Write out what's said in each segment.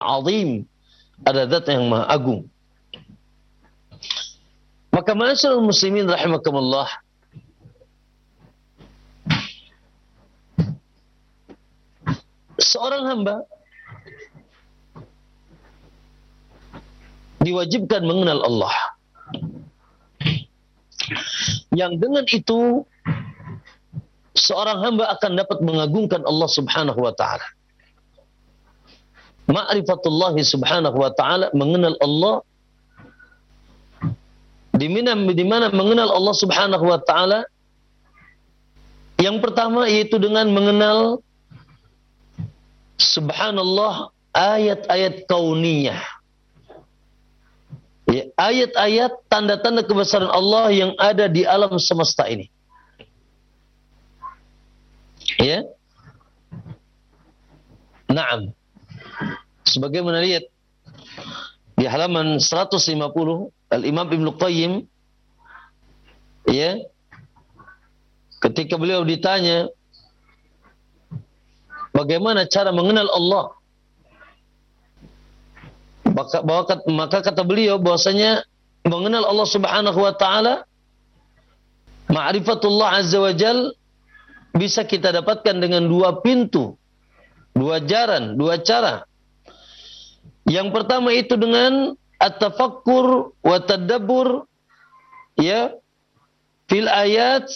azim, ada zat yang maha agung. Maka ma'asyiral muslimin rahimakumullah, seorang hamba diwajibkan mengenal Allah. Yang dengan itu seorang hamba akan dapat mengagungkan Allah Subhanahu wa taala. Ma'rifatullah Subhanahu wa taala, mengenal Allah, di mana mengenal Allah Subhanahu wa taala yang pertama yaitu dengan mengenal subhanallah ayat-ayat kauniyah. Ya, ayat-ayat tanda-tanda kebesaran Allah yang ada di alam semesta ini. Ya. Naam. Sebagaimana lihat di halaman 150 Al-Imam Ibnu Qayyim, ya, ketika beliau ditanya bagaimana cara mengenal Allah, maka kata beliau bahwasanya mengenal Allah Subhanahu wa taala, ma'rifatullah azza wa jal, bisa kita dapatkan dengan dua pintu, dua jalan, dua cara. Yang pertama itu dengan at-tafakkur wa tadabbur, ya, fil ayat.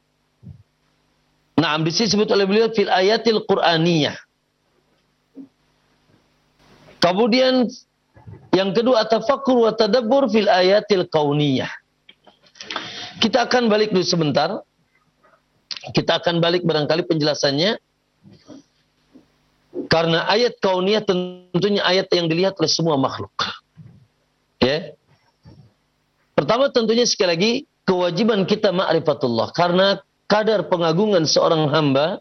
Nah, disebut oleh beliau fil ayatil Qur'aniyah. Kemudian yang kedua at-tafakkur wa tadabbur fil ayatil kauniyah. Kita akan balik dulu sebentar. Kita akan balik barangkali penjelasannya. Karena ayat kauniyah tentunya ayat yang dilihat oleh semua makhluk. Ya. Pertama tentunya sekali lagi kewajiban kita ma'rifatullah, karena kadar pengagungan seorang hamba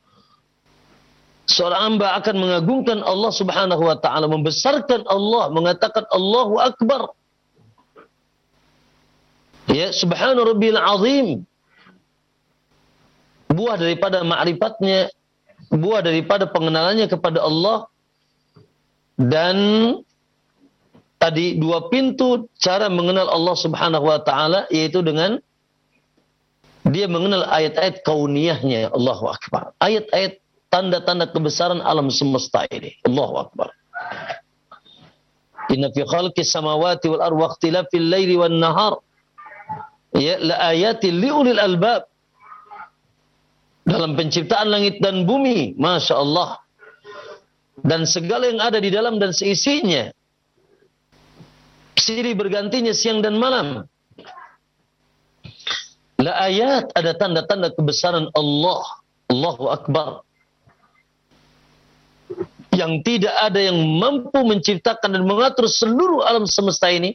akan mengagungkan Allah Subhanahu wa taala, membesarkan Allah, mengatakan Allahu Akbar. Ya, subhana rabbil azim. Buah daripada ma'rifatnya, buah daripada pengenalannya kepada Allah. Dan tadi dua pintu cara mengenal Allah Subhanahu wa taala, yaitu dengan dia mengenal ayat-ayat kauniyahnya. Allahu Akbar. Ayat-ayat tanda-tanda kebesaran alam semesta ini. Allahu Akbar. Inna fi khalqis samawati wal ardi wa ikhtilafil laili wan nahar, ya, la ayatin liulil albab. Dalam penciptaan langit dan bumi, Masya Allah, dan segala yang ada di dalam dan seisinya, silih bergantinya siang dan malam. La ayat, ada tanda-tanda kebesaran Allah. Allahu Akbar. Yang tidak ada yang mampu menciptakan dan mengatur seluruh alam semesta ini.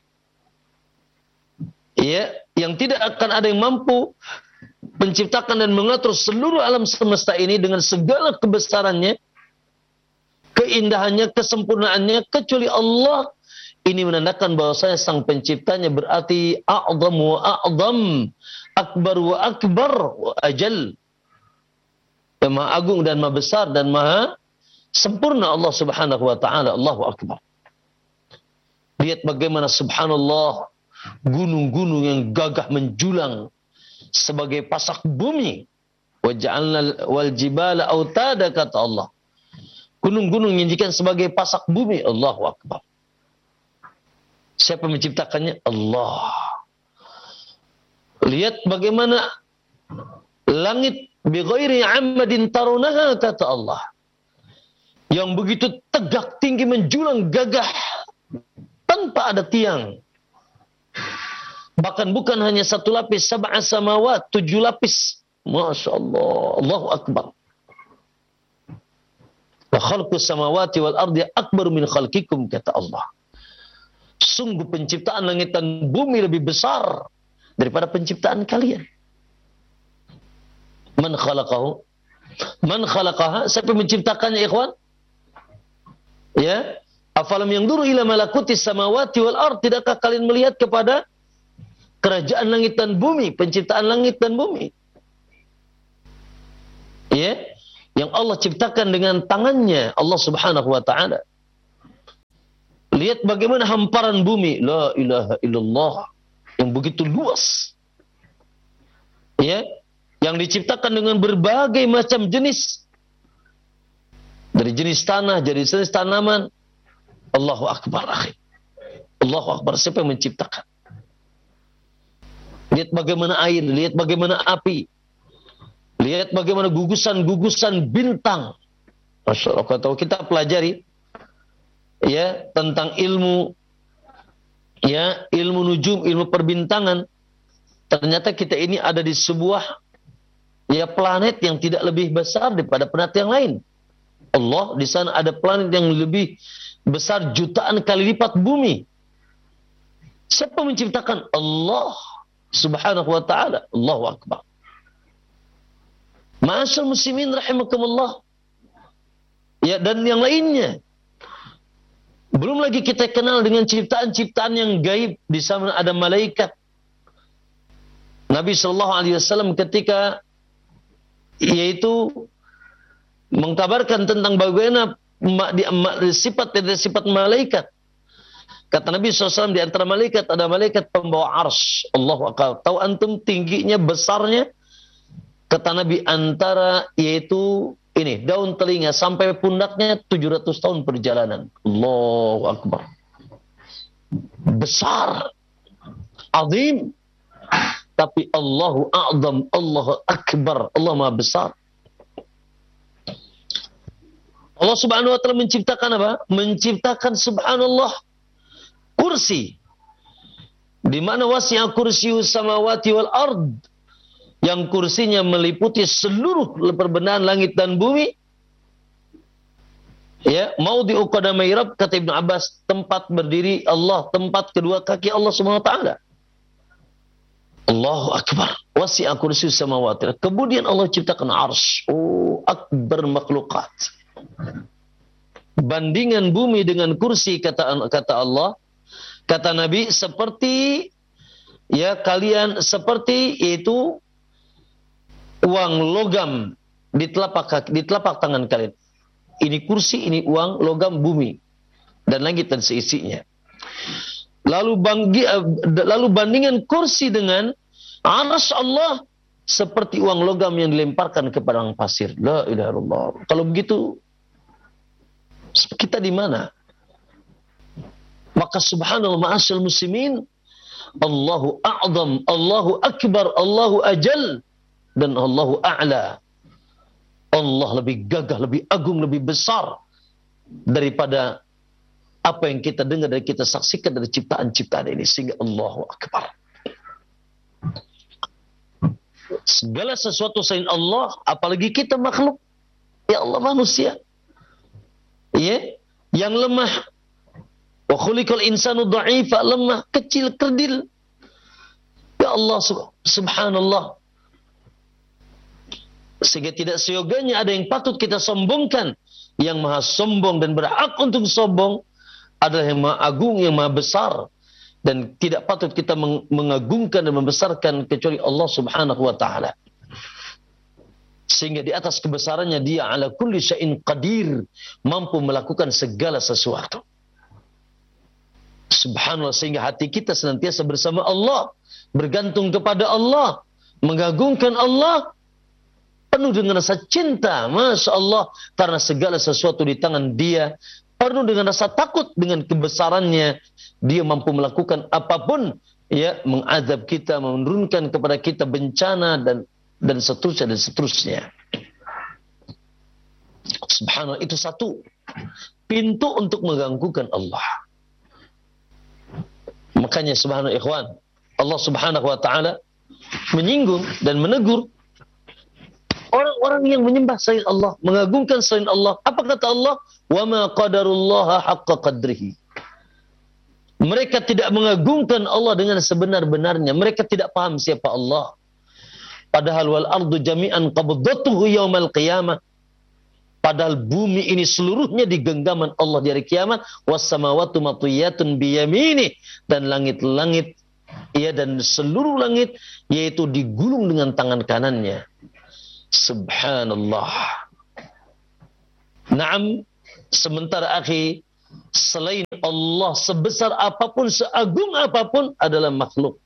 Ya, yang tidak akan ada yang mampu menciptakan dan mengatur seluruh alam semesta ini dengan segala kebesarannya, keindahannya, kesempurnaannya, kecuali Allah. Ini menandakan bahwasanya sang penciptanya berarti a'zam wa a'zam, akbar wa akbar wa ajal. Yang maha agung dan maha besar dan maha sempurna Allah Subhanahu wa taala. Allahu Akbar. Lihat bagaimana subhanallah, gunung-gunung yang gagah menjulang sebagai pasak bumi. Wa ja'alna wal jibala autada, kata Allah. Gunung-gunung menjadikan sebagai pasak bumi. Allahu Akbar. Siapa menciptakannya? Allah. Lihat bagaimana langit bighairi amadin tarunaha, kata Allah. Yang begitu tegak tinggi menjulang gagah tanpa ada tiang. Bahkan bukan hanya satu lapis, sab'a samawat, 7 lapis. Masya Allah. Allahu Akbar. Wa khalqus samawati wal ardi akbar min khalqikum, kata Allah. Sungguh penciptaan langit dan bumi lebih besar daripada penciptaan kalian. Man khalaqahu? Man khalaqaha? Siapa menciptakannya, ikhwan? Ya, afalam yanzuru ila malakutis samawati wal ard, tidakkah kalian melihat kepada kerajaan langit dan bumi, penciptaan langit dan bumi? Ya, yang Allah ciptakan dengan tangannya, Allah Subhanahu wa taala. Lihat bagaimana hamparan bumi, la ilaha illallah, yang begitu luas. Ya, yang diciptakan dengan berbagai macam jenis. Dari jenis tanah, dari jenis tanaman. Allahu Akbar, akhi. Allahu Akbar, siapa yang menciptakan? Lihat bagaimana air, lihat bagaimana api. Lihat bagaimana gugusan-gugusan bintang. Masya Allah, kalau kita pelajari ya tentang ilmu nujum, ilmu perbintangan, ternyata kita ini ada di sebuah planet yang tidak lebih besar daripada planet yang lain. Allah, di sana ada planet yang lebih besar jutaan kali lipat bumi. Siapa menciptakan? Allah Subhanahu wa ta'ala. Allahu Akbar. Ma'asyal muslimin rahimakumullah. Ya, dan yang lainnya. Belum lagi kita kenal dengan ciptaan-ciptaan yang gaib. Di sana ada malaikat. Nabi SAW ketika yaitu mengkabarkan tentang bagaimana sifat malaikat. Kata Nabi SAW, di antara malaikat ada malaikat pembawa arsy. Allahu Akbar. Tahu antum tingginya, besarnya? Kata Nabi, antara yaitu ini daun telinga sampai pundaknya 700 tahun perjalanan. Allahu Akbar. Besar, azim. Tapi Allahu A'zam, Allahu Akbar, Allah Maha Besar. Allah Subhanahu wa ta'ala menciptakan apa? Menciptakan subhanallah kursi. Di mana wasi'a kursiyyus samawati wal ard. Yang kursinya meliputi seluruh perbendaharaan langit dan bumi. Ya, maudhi'u qadamai Rabb, kata Ibnu Abbas, tempat berdiri Allah, tempat kedua kaki Allah Subhanahu wa ta'ala. Allahu Akbar. Wasi'a kursiyyus samawati. Kemudian Allah ciptakan arsy. Oh, akbar makhlukat. Bandingan bumi dengan kursi, kata Allah, kata Nabi, seperti ya kalian seperti itu uang logam di telapak tangan kalian. Ini kursi, ini uang logam bumi dan langit dan seisinya. Lalu bandingan kursi dengan arsy Allah seperti uang logam yang dilemparkan ke padang pasir. La ilaha illallah. Kalau begitu kita di mana? Maka subhanallah, ma'asyal muslimin, Allahu a'zam, Allahu akbar, Allahu ajal, dan Allahu a'la. Allah lebih gagah, lebih agung, lebih besar daripada apa yang kita dengar dan kita saksikan dari ciptaan-ciptaan ini. Sehingga Allahu akbar. Segala sesuatu selain Allah, apalagi kita makhluk, ya Allah manusia, ya, yang lemah. Wa khuliqal insanu dha'ifa, lemah, kecil, kerdil. Ya Allah subhanallah. Sehingga tidak seyoganya ada yang patut kita sombongkan. Yang maha sombong dan berhak untuk sombong adalah yang maha agung, yang maha besar. Dan tidak patut kita mengagungkan dan membesarkan kecuali Allah Subhanahu wa ta'ala. Sehingga di atas kebesarannya dia ala kulli syai'in qadir, mampu melakukan segala sesuatu. Subhanallah, sehingga hati kita senantiasa bersama Allah, bergantung kepada Allah, mengagungkan Allah, penuh dengan rasa cinta, Masya Allah, karena segala sesuatu di tangan dia, penuh dengan rasa takut dengan kebesarannya, dia mampu melakukan apapun, ya, mengazab kita, menurunkan kepada kita bencana dan seterusnya dan seterusnya. Subhanallah, itu satu pintu untuk mengganggukan Allah. Makanya subhanallah ikhwan, Allah Subhanahu wa ta'ala menyinggung dan menegur orang-orang yang menyembah selain Allah, mengagungkan selain Allah. Apa kata Allah? Wa ma qadarullaha haqqa qadrihi. Mereka tidak mengagungkan Allah dengan sebenar-benarnya. Mereka tidak paham siapa Allah. Padahal wal ardu jami'an qabdatuhu yaumal qiyamah. Padahal bumi ini seluruhnya di genggaman Allah di hari kiamat. Was samawati matwiyatun biyamini, dan langit-langit, ya, dan seluruh langit yaitu digulung dengan tangan kanannya. Subhanallah. Naam, sementara akhi, selain Allah, sebesar apapun, seagung apapun, adalah makhluk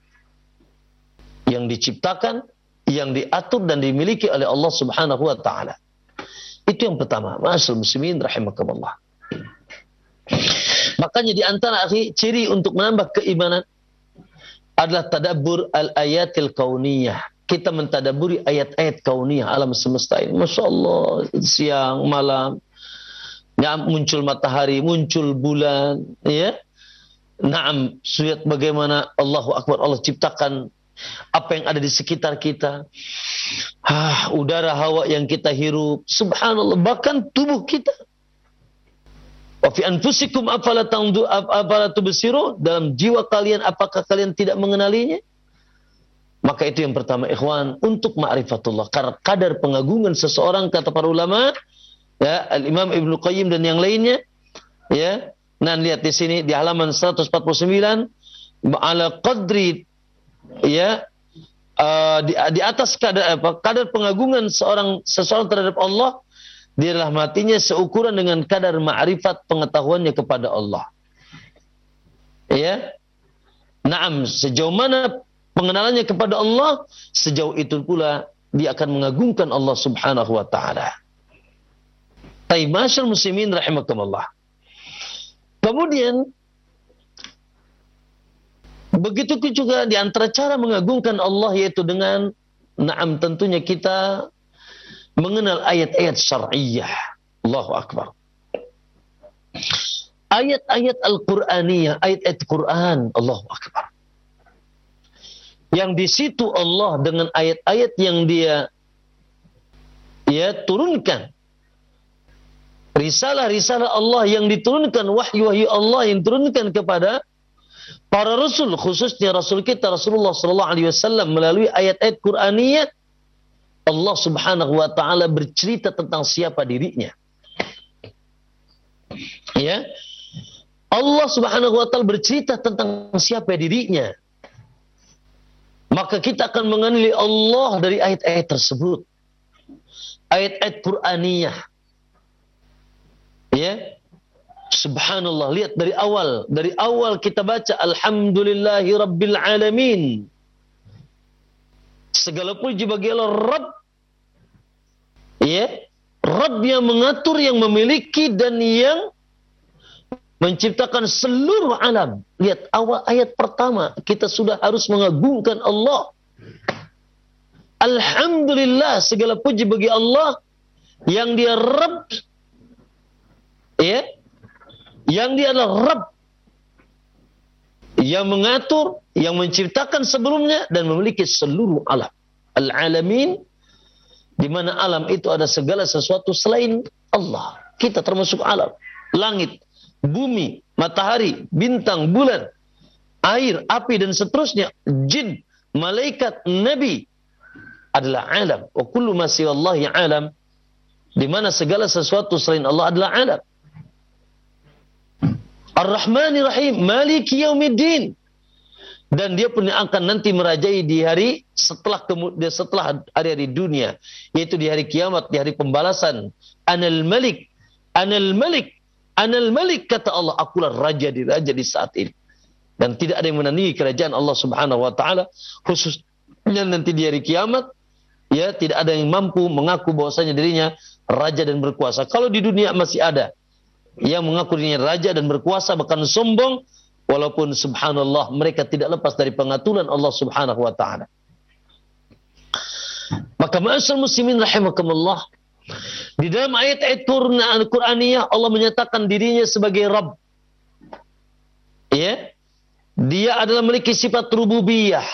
yang diciptakan, yang diatur dan dimiliki oleh Allah Subhanahu wa taala. Itu yang pertama. Ma'asyiral muslimin rahimakumullah. Makanya di antara ciri untuk menambah keimanan adalah tadabbur al-ayatil kauniyah. Kita mentadaburi ayat-ayat kauniyah alam semesta ini. Masya Allah, siang, malam, ya, muncul matahari, muncul bulan, ya. Naam, lihat bagaimana Allahu Akbar, Allah ciptakan apa yang ada di sekitar kita. Udara, hawa yang kita hirup, subhanallah, bahkan tubuh kita. Wa fi anfusikum afala tubsirun, dalam jiwa kalian apakah kalian tidak mengenalinya? Maka itu yang pertama, ikhwan, untuk ma'rifatullah. Karena kadar pengagungan seseorang, kata para ulama, ya, Al-Imam Ibnu Qayyim dan yang lainnya, ya. Nah, lihat di sini di halaman 149, ala qadri, ya, di atas kadar pengagungan seseorang terhadap Allah, dia adalah matinya seukuran dengan kadar ma'rifat pengetahuannya kepada Allah. Ya. Naam, sejauh mana pengenalannya kepada Allah, sejauh itu pula dia akan mengagungkan Allah Subhanahu wa taala. Taib, ma'asyiral muslimin rahimakumullah. Kemudian begitu juga di antara cara mengagungkan Allah, yaitu dengan naam, tentunya kita mengenal ayat-ayat syar'iyyah. Allahu Akbar. Ayat-ayat Al-Qur'aniyah, ayat-ayat Quran, Allahu Akbar. Yang di situ Allah dengan ayat-ayat yang dia turunkan, risalah-risalah Allah yang diturunkan, wahyu-wahyu Allah yang diturunkan kepada para rasul, khususnya rasul kita Rasulullah sallallahu alaihi wasallam, melalui ayat-ayat Qur'aniyah, Allah Subhanahu wa taala bercerita tentang siapa dirinya. Ya. Allah Subhanahu wa taala bercerita tentang siapa dirinya. Maka kita akan mengenali Allah dari ayat-ayat tersebut. Ayat-ayat Qur'aniyah. Ya. Subhanallah, lihat dari awal kita baca alhamdulillahi rabbil alamin. Segala puji bagi Allah Rabb. Ya. Rabb yang mengatur, yang memiliki dan yang menciptakan seluruh alam. Lihat awal ayat pertama, kita sudah harus mengagungkan Allah. Alhamdulillah, segala puji bagi Allah yang dia Rabb, ya, yang dia adalah Rabb, yang mengatur, yang menciptakan sebelumnya dan memiliki seluruh alam. Al-alamin, di mana alam itu ada segala sesuatu selain Allah. Kita termasuk alam, langit, bumi, matahari, bintang, bulan, air, api dan seterusnya, jin, malaikat, nabi adalah alam. Wa kullu ma siwallahi alam, di mana segala sesuatu selain Allah adalah alam. Ar-Rahmanir Rahim, Maliki Yaumiddin, dan dia pun akan nanti merajai di hari setelah hari-hari dunia, yaitu di hari kiamat, di hari pembalasan. Anal Malik, Anal Malik, Anal Malik, kata Allah, akulah raja di saat ini. Dan tidak ada yang menandingi kerajaan Allah Subhanahu wa taala, khususnya nanti di hari kiamat. Ya, tidak ada yang mampu mengaku bahwasanya dirinya raja dan berkuasa. Kalau di dunia masih ada yang mengaku dirinya raja dan berkuasa, bahkan sombong, walaupun subhanallah mereka tidak lepas dari pengaturan Allah Subhanahu wa taala. Maka ma'asyiral muslimin rahimakumullah, di dalam ayat-ayat Qur'aniyah Allah menyatakan dirinya sebagai Rabb. Ya. Dia adalah memiliki sifat rububiyah.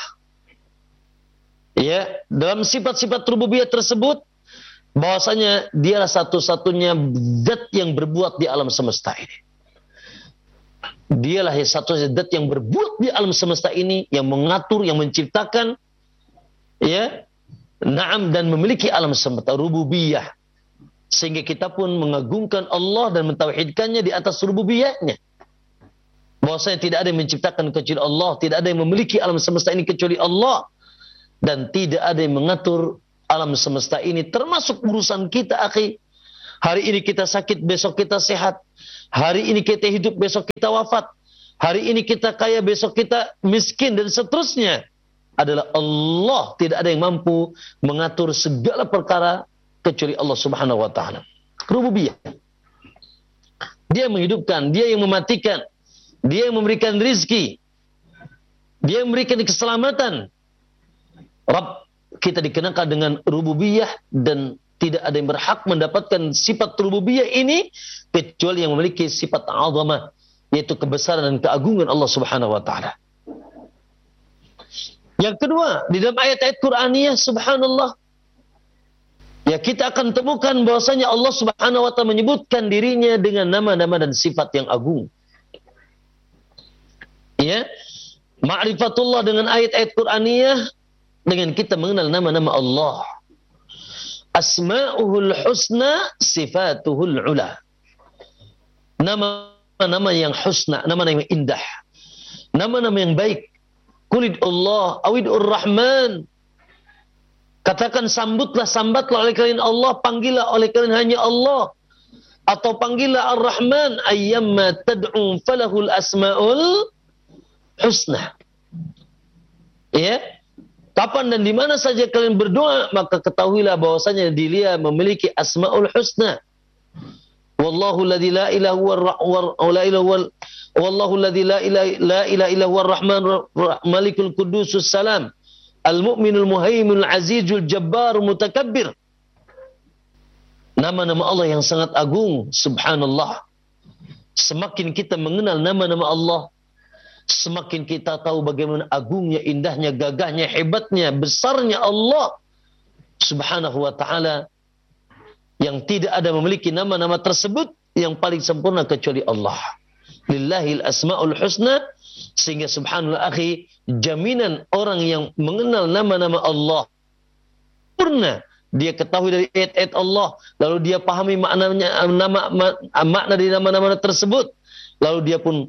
Ya, dalam sifat-sifat rububiyah tersebut bahwasanya dialah satu-satunya zat yang berbuat di alam semesta ini. Dialah satu-satunya zat yang berbuat di alam semesta ini, yang mengatur, yang menciptakan, ya, na'am, dan memiliki alam semesta, rububiyah. Sehingga kita pun mengagungkan Allah dan mentauhidkannya di atas rububiyahnya. Bahwasanya tidak ada yang menciptakan kecuali Allah, tidak ada yang memiliki alam semesta ini kecuali Allah, dan tidak ada yang mengatur alam semesta ini, termasuk urusan kita, akhi. Hari ini kita sakit, besok kita sehat. Hari ini kita hidup, besok kita wafat. Hari ini kita kaya, besok kita miskin, dan seterusnya. Adalah Allah. Tidak ada yang mampu mengatur segala perkara kecuali Allah Subhanahu wa ta'ala. Rububiyah. Dia yang menghidupkan, dia yang mematikan, dia yang memberikan rizki, dia yang memberikan keselamatan. Rabb, kita dikenakan dengan rububiyah, dan tidak ada yang berhak mendapatkan sifat rububiyah ini kecuali yang memiliki sifat azamah, yaitu kebesaran dan keagungan Allah Subhanahu wa ta'ala. Yang kedua, di dalam ayat-ayat Qur'aniyah, subhanallah, ya kita akan temukan bahwasanya Allah Subhanahu wa ta'ala menyebutkan dirinya dengan nama-nama dan sifat yang agung. Ya, ma'rifatullah dengan ayat-ayat Qur'aniyah, dengan kita mengenal nama-nama Allah. Asma'uhul husna, sifatuhul ula. Nama-nama yang husna, nama-nama yang indah, nama-nama yang baik. Qulid Allah, awidur Rahman. Katakan sambatlah oleh kalian Allah, panggillah oleh kalian hanya Allah, atau panggillah Ar-Rahman, ayyamma tad'u falahul asmaul husna. Ya, kapan dan di mana saja kalian berdoa, maka ketahuilah bahwasanya Dia memiliki asmaul husna. Wallahu alladzi la ilaha wallahu alladzi la ilaha illa huwa ar-rahman malikul qudusus salam al-mu'minul muhaiminul azizul jabbar mutakabbir. Nama-nama Allah yang sangat agung, subhanallah. Semakin kita mengenal nama-nama Allah, semakin kita tahu bagaimana agungnya, indahnya, gagahnya, hebatnya, besarnya Allah Subhanahu wa ta'ala, yang tidak ada memiliki nama-nama tersebut yang paling sempurna kecuali Allah. Lillahil asma'ul husna. Sehingga subhanallah akhi, jaminan orang yang mengenal nama-nama Allah sempurna, dia ketahui dari ayat-ayat Allah, lalu dia pahami maknanya, makna dari nama-nama tersebut, lalu dia pun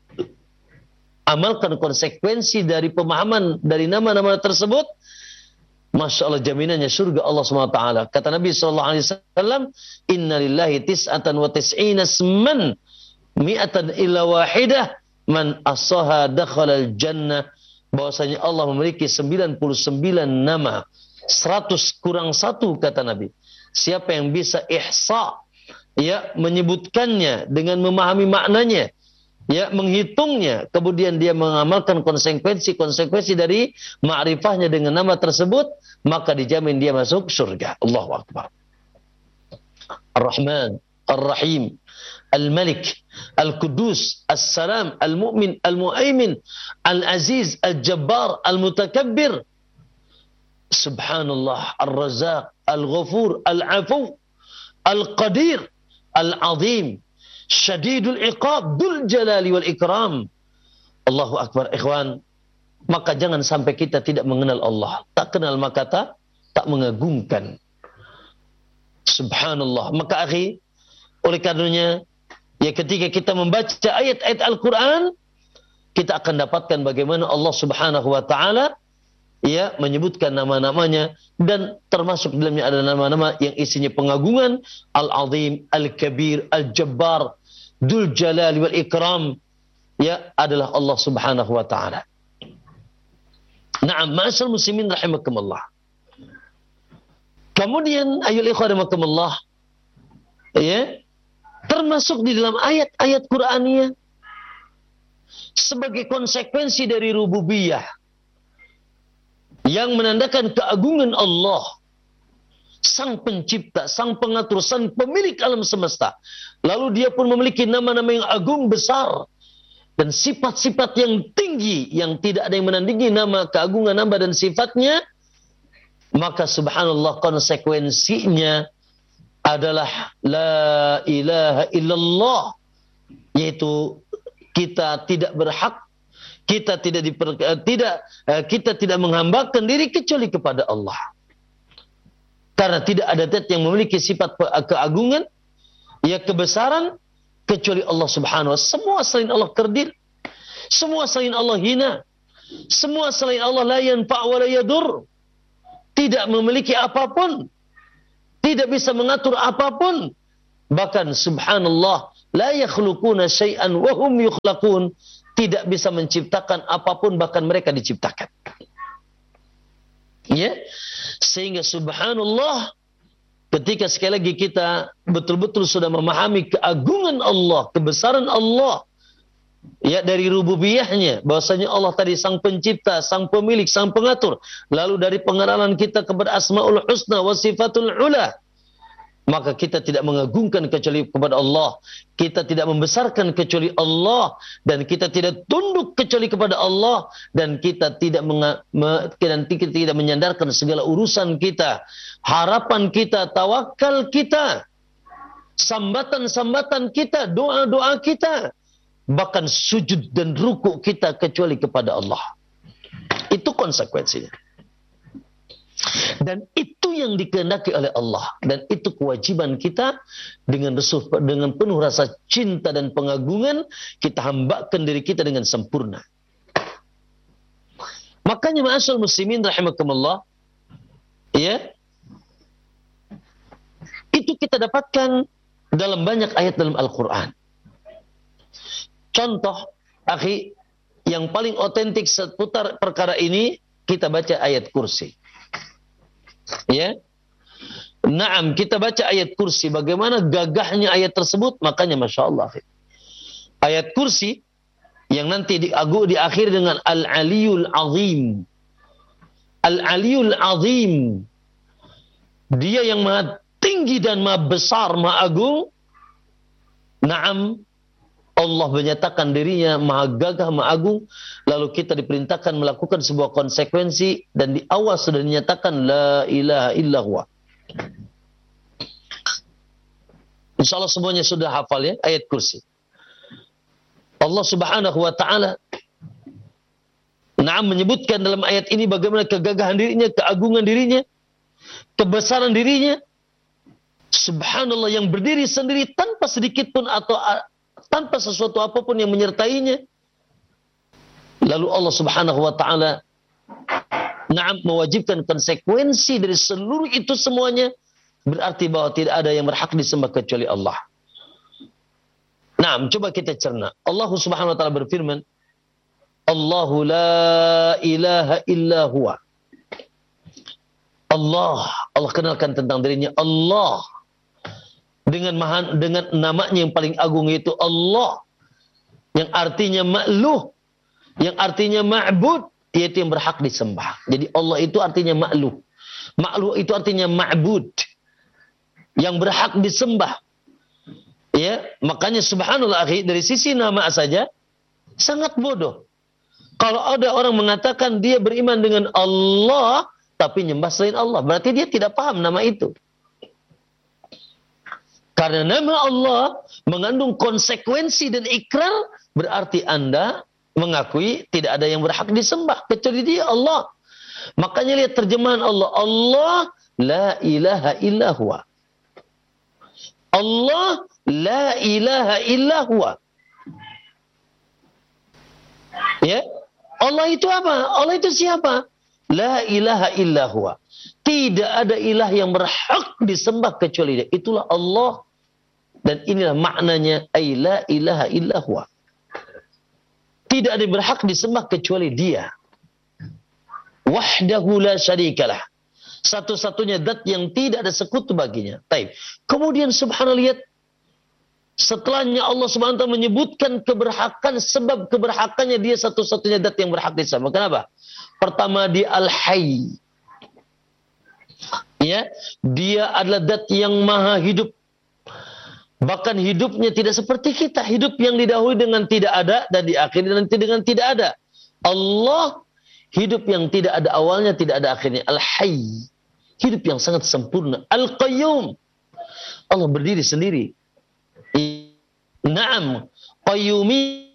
amalkan konsekuensi dari pemahaman dari nama-nama tersebut, Masya Allah, jaminannya surga Allah SWT. Kata Nabi SAW, Inna lillahi tis'atan wa tis'ina isman mi'atan illa wahidah man asaha dakhalal jannah. Bahwasanya Allah memiliki 99 nama, 100 kurang 1 kata Nabi. Siapa yang bisa ihsa, ya, menyebutkannya dengan memahami maknanya, ya, menghitungnya, kemudian dia mengamalkan konsekuensi dari ma'rifahnya dengan nama tersebut, maka dijamin dia masuk surga. Allahu Akbar. Ar-Rahman, Ar-Rahim, Al-Malik, Al-Qudus, As-Salam, Al-Mu'min, Al-Mu'aymin, Al-Aziz, Al-Jabbar, Al-Mutakabbir. Subhanallah, Ar-Razaq, Al-Ghafur, Al-Afu, Al-Qadir, Al-Azim, Syadidul Iqab, Dzul Jalali wal Ikram. Allahu Akbar, ikhwan. Maka jangan sampai kita tidak mengenal Allah. Tak kenal maka tak mengagumkan. Subhanallah. Maka akhi, oleh karenanya, ya, ketika kita membaca ayat-ayat Al-Quran, kita akan dapatkan bagaimana Allah Subhanahu wa ta'ala, ya, menyebutkan nama-namanya, dan termasuk dalamnya ada nama-nama yang isinya pengagungan. Al-Azim, Al-Kabir, Al-Jabbar, Dzul Jalali wal Ikram, ya, adalah Allah Subhanahu wa ta'ala. Na'am, ma'asyal muslimin rahimakumullah. Kemudian ayul ikhwan rahimakumullah, ya, termasuk di dalam ayat-ayat Qur'aniyah sebagai konsekuensi dari rububiyah yang menandakan keagungan Allah, sang pencipta, sang pengatur, sang pemilik alam semesta. Lalu dia pun memiliki nama-nama yang agung besar dan sifat-sifat yang tinggi yang tidak ada yang menandingi nama keagungan nama dan sifatnya. Maka subhanallah, konsekuensinya adalah la ilaha illallah, yaitu kita tidak berhak, kita tidak menghambakan diri kecuali kepada Allah. Karena tidak ada zat yang memiliki sifat keagungan, ya, kebesaran, kecuali Allah Subhanahu wa ta'ala. Semua selain Allah kerdil, semua selain Allah hina, semua selain Allah la yanfa' wa la yadur, tidak memiliki apapun, tidak bisa mengatur apapun, Bahkan subhanallah, la yakhluquna syai'an wa hum yukhlaqun, tidak bisa menciptakan apapun bahkan mereka diciptakan. Ya. Sehingga subhanallah, ketika sekali lagi kita betul-betul sudah memahami keagungan Allah, kebesaran Allah, ya, dari rububiyahnya, bahwasanya Allah tadi sang pencipta, sang pemilik, sang pengatur. Lalu dari pengenalan kita kepada asmaul husna wa sifatul ula, maka kita tidak mengagungkan kecuali kepada Allah, kita tidak membesarkan kecuali Allah, dan kita tidak tunduk kecuali kepada Allah, dan kita tidak tidak menyandarkan segala urusan kita, harapan kita, tawakal kita, sambatan-sambatan kita, doa-doa kita, bahkan sujud dan ruku kita kecuali kepada Allah. Itu konsekuensinya. Dan itu yang dikehendaki oleh Allah, dan itu kewajiban kita. Dengan penuh rasa cinta dan pengagungan, kita hambakan diri kita dengan sempurna. Makanya ma'asyarul muslimin rahimakumullah, ya, itu kita dapatkan dalam banyak ayat dalam Al-Quran. Contoh, akhi, yang paling otentik seputar perkara ini, kita baca ayat kursi. Ya, naam, kita baca ayat kursi. Bagaimana gagahnya ayat tersebut? Makanya masya Allah, ayat kursi yang nanti diakhiri dengan Al-Aliyul Azim. Al-Aliyul Azim, dia yang maha tinggi dan maha besar, maha agung. Naam, Allah menyatakan dirinya maha gagah, maha agung. Lalu kita diperintahkan melakukan sebuah konsekuensi, dan di awal sudah dinyatakan la ilaha illallah. Insyaallah semuanya sudah hafal ya ayat kursi. Allah Subhanahu wa taala menyebutkan dalam ayat ini bagaimana kegagahan dirinya, keagungan dirinya, kebesaran dirinya. Subhanallah, yang berdiri sendiri tanpa sedikit pun atau tanpa sesuatu apapun yang menyertainya. Lalu Allah Subhanahu wa taala mewajibkan konsekuensi dari seluruh itu semuanya, berarti bahwa tidak ada yang berhak disembah kecuali Allah. Coba kita cerna. Allah Subhanahu wa taala berfirman, Allahu la ilaha illa huwa. Allah kenalkan tentang dirinya Allah dengan namanya yang paling agung, yaitu Allah, yang artinya ma'luh, yang artinya ma'bud, yaitu yang berhak disembah. Jadi Allah itu artinya ma'luh. Ma'luh itu artinya ma'bud, yang berhak disembah. Ya, makanya subhanallah akhi, dari sisi nama saja sangat bodoh kalau ada orang mengatakan dia beriman dengan Allah tapi nyembah selain Allah. Berarti dia tidak paham nama itu. Karena nama Allah mengandung konsekuensi dan ikrar, berarti Anda mengakui tidak ada yang berhak disembah kecuali Dia, Allah. Makanya lihat terjemahan Allah. Allah la ilaha illa huwa. Allah la ilaha illa huwa. Ya? Allah itu apa? Allah itu siapa? La ilaha illa huwa. Tidak ada ilah yang berhak disembah kecuali Dia. Itulah Allah. Dan inilah maknanya ay la ilaha illa huwa. Tidak ada yang berhak disembah kecuali Dia. Wahdahu la syarikalah. Satu-satunya zat yang tidak ada sekutu baginya. Taib. Kemudian subhanallah, lihat setelahnya Allah Subhanahu wa taala menyebutkan keberhakan, sebab keberhakannya Dia satu-satunya zat yang berhak disembah. Kenapa? Pertama, Dia Al-Hayy. Ya, Dia adalah zat yang maha hidup. Bahkan hidupnya tidak seperti kita. Hidup yang didahului dengan tidak ada dan diakhiri nanti dengan tidak ada. Allah hidup yang tidak ada awalnya, tidak ada akhirnya. Al-Hayy. Hidup yang sangat sempurna. Al-Qayyum. Allah berdiri sendiri. Naam. Qayyumi.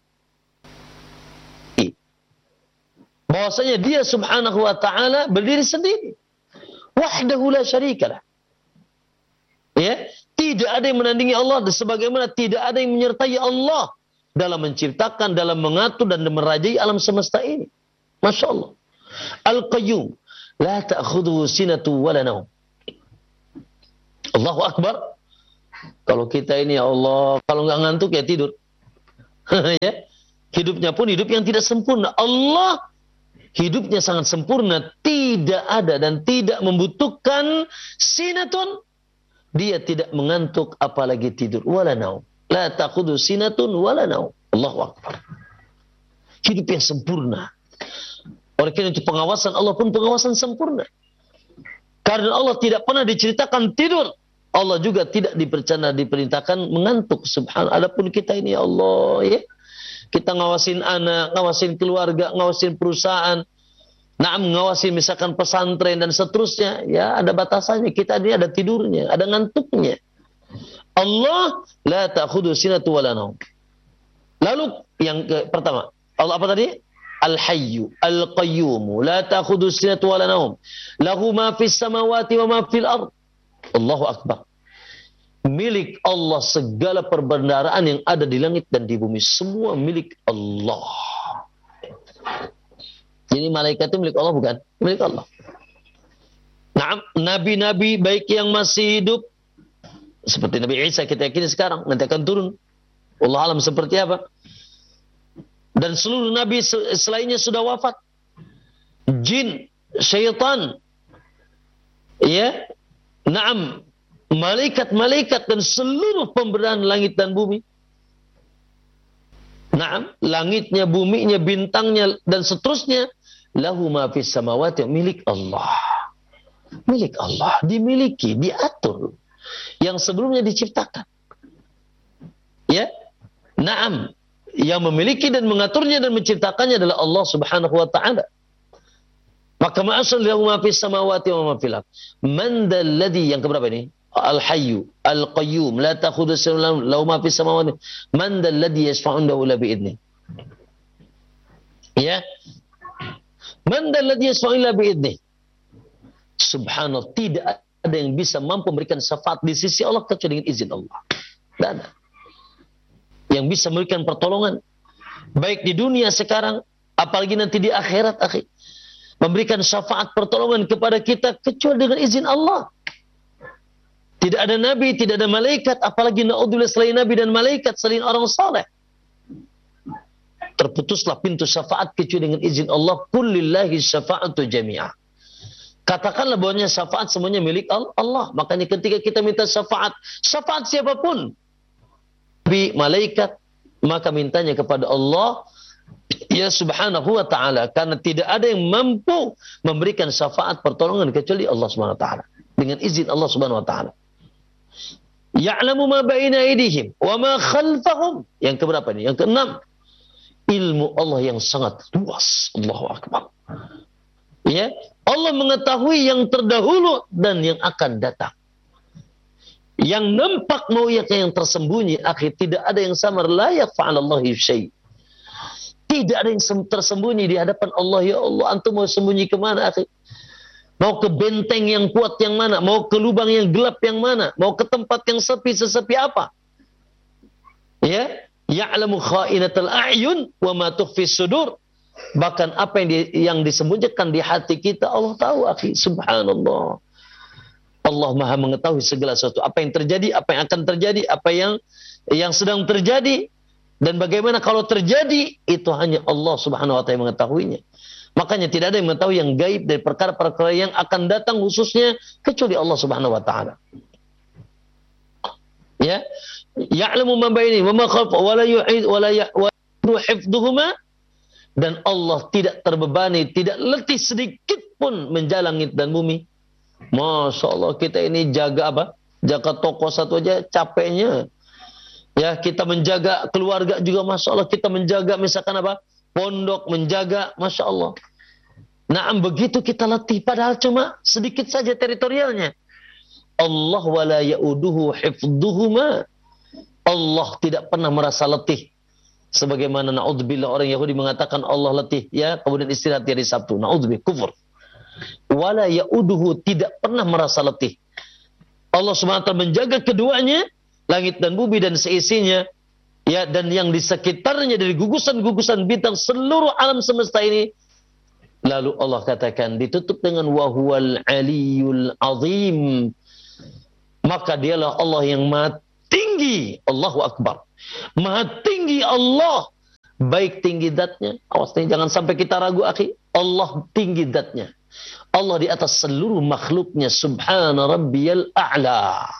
Bahwasanya Dia subhanahu wa ta'ala berdiri sendiri. Wahdahu la syarikalah. Ya. Tidak ada yang menandingi Allah, sebagaimana tidak ada yang menyertai Allah dalam menciptakan, dalam mengatur dan merajai alam semesta ini. Masya Allah. Al-Qayyum, la ta'khudhuhu sinatu wa la naum. Allahu Akbar. Kalau kita ini ya Allah, kalau nggak ngantuk ya tidur. Ya. Hidupnya pun hidup yang tidak sempurna. Allah hidupnya sangat sempurna, tidak ada dan tidak membutuhkan sinatun. Dia tidak mengantuk apalagi tidur. Wala naum. La takhudhu sinatun wala naum. Allahu akbar. Hidup yang sempurna. Oleh karena itu pengawasan Allah pun pengawasan sempurna. Karena Allah tidak pernah diceritakan tidur. Allah juga tidak diperintahkan mengantuk. Subhanallah. Adapun kita ini ya Allah ya. Kita ngawasin anak, ngawasin keluarga, ngawasin perusahaan. Ngawasin misalkan pesantren dan seterusnya. Ya ada batasannya. Kita ini ada tidurnya, ada ngantuknya. Allah la ta'khudhu sinatu wala naum. Lalu yang pertama, Allah apa tadi? Al-Hayyu, Al-Qayyumu, la ta'khudhu sinatu wala naum. Lahu ma fis samawati wa ma fil ard. Allahu akbar. Milik Allah segala perbendaharaan yang ada di langit dan di bumi, semua milik Allah. Jadi malaikat itu milik Allah bukan? Milik Allah. Nah, nabi-nabi baik yang masih hidup seperti Nabi Isa kita yakini sekarang nanti akan turun. Allah alam seperti apa? Dan seluruh nabi selainnya sudah wafat. Jin, syaitan, ya, naam, malaikat-malaikat dan seluruh pemberdayaan langit dan bumi. Naam, langitnya, buminya, bintangnya dan seterusnya. Lahu ma fis samawati, milik Allah. Milik Allah, dimiliki, diatur. Yang sebelumnya diciptakan. Ya, naam. Yang memiliki dan mengaturnya dan menciptakannya adalah Allah Subhanahu wa taala. Maka ma'asal lahu ma fis samawati wa ma fil ard. Man dalladhi, yang keberapa ini? Al-Hayyu, Al-Qayyum, la ta'khudhu sinatun lahu ma fis samawati. Man dalladhi yashfa'u indahu illa bi idzni. Ya. Man dalladhi yashfa'u illa bi idzni. Subhanallah, tidak ada yang bisa mampu memberikan syafaat di sisi Allah kecuali dengan izin Allah. Tidak ada yang bisa memberikan pertolongan baik di dunia sekarang apalagi nanti di akhirat, akhi, memberikan syafaat pertolongan kepada kita kecuali dengan izin Allah. Tidak ada nabi, tidak ada malaikat, apalagi naudzubillah selain nabi dan malaikat, selain orang saleh. Terputuslah pintu syafaat kecuali dengan izin Allah. Qul lillahi syafa'atu jami'ah. Katakanlah bahwanya syafaat semuanya milik Allah. Makanya ketika kita minta syafaat siapapun, nabi, malaikat, maka mintanya kepada Allah ya Subhanahu wa ta'ala, karena tidak ada yang mampu memberikan syafaat pertolongan kecuali Allah Subhanahu wa ta'ala dengan izin Allah Subhanahu wa ta'ala. Ya'lamu ma baina aydihim wa ma khalfahum. Yang keberapa ini? Yang keenam, ilmu Allah yang sangat luas. Allahu akbar. Ya, Allah mengetahui yang terdahulu dan yang akan datang. Yang nampak maupun yang tersembunyi, akhir tidak ada yang samar, la yaf'alallahi syai'. Tidak ada yang tersembunyi di hadapan Allah. Ya Allah, antum mau sembunyi kemana, akhir? Mau ke benteng yang kuat yang mana? Mau ke lubang yang gelap yang mana? Mau ke tempat yang sepi sesepi apa? Ya, ya'lamu kha'inatal a'yun wa ma tukhfis sudur. Bahkan apa yang disembunyikan di hati kita Allah tahu, akhi. Subhanallah. Allah Maha mengetahui segala sesuatu, apa yang terjadi, apa yang akan terjadi, apa yang sedang terjadi, dan bagaimana kalau terjadi, itu hanya Allah Subhanahu wa taala yang mengetahuinya. Makanya tidak ada yang mengetahui yang gaib dari perkara-perkara yang akan datang khususnya kecuali Allah Subhanahu wa taala. Ya, ya'lamu ma baini wa ma khalfa wa la yu'id wa la hifdhuhuma, dan Allah tidak terbebani, tidak letih sedikit pun menjaga langit dan bumi. Masya Allah, kita ini jaga apa? Jaga toko satu aja capeknya. Ya, kita menjaga keluarga juga, Masya Allah. Kita menjaga misalkan apa? Pondok, menjaga, Masya Allah. Nah, begitu kita letih, padahal cuma sedikit saja teritorialnya. Allah wala ya'uduhu hifdhuhuma. Allah tidak pernah merasa letih. Sebagaimana na'udzubillah orang Yahudi mengatakan Allah letih, ya, kemudian istirahat di hari Sabtu. Na'udzubillah, kufur. Wala ya'uduhu, tidak pernah merasa letih. Allah SWT menjaga keduanya, langit dan bumi dan seisinya, ya, dan yang di sekitarnya dari gugusan-gugusan bintang seluruh alam semesta ini. Lalu Allah katakan ditutup dengan wahuwal aliyul azim. Maka dialah Allah yang tinggi. Allahu Akbar. Maha tinggi Allah. Baik tinggi zatnya. Awas nih, jangan sampai kita ragu, akhi. Allah tinggi zatnya. Allah di atas seluruh makhluknya. Subhana rabbiyal a'la.